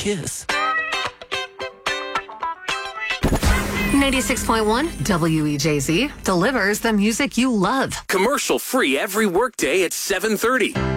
kiss. 96.1 WEJZ delivers the music you love. Commercial free every workday at 7:30.